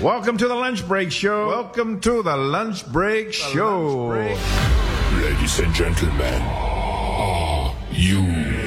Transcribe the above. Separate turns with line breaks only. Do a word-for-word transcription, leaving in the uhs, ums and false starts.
Welcome to the Lunch Break Show.
Welcome to the Lunch Break
The
Show.
Lunch Break.
Ladies and gentlemen, are you